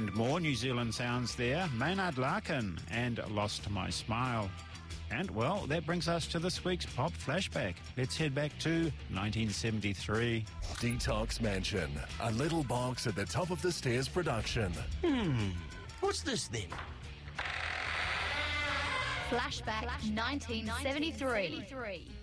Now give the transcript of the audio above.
And more New Zealand sounds there. Maynard Larkin and Lost My Smile. And, well, that brings us to this week's Pop Flashback. Let's head back to 1973. Detox Mansion, a little box at the top of the stairs production. What's this then? Flashback 1973.